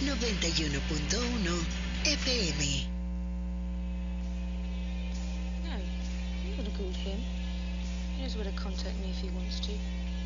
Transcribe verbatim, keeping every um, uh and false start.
noventa y uno punto uno F M. No, I'm not gonna call him. He knows where to contact me if he wants to.